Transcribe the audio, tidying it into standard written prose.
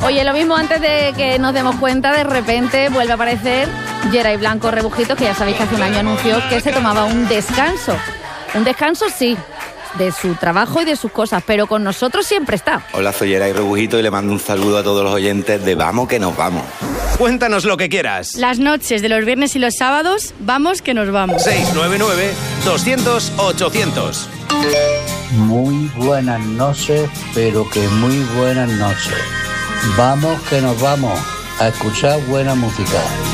Oye, lo mismo antes de que nos demos cuenta, de repente vuelve a aparecer Geray Blanco Rebujitos, que ya sabéis que hace un año anunció que se tomaba un descanso. Un descanso, sí, de su trabajo y de sus cosas, pero con nosotros siempre está. Hola, soy Geray Rebujito y le mando un saludo a todos los oyentes de Vamos que nos vamos. Cuéntanos lo que quieras. Las noches de los viernes y los sábados, vamos que nos vamos. 699-200-800. Muy buenas noches, pero que muy buenas noches. Vamos que nos vamos a escuchar buena música.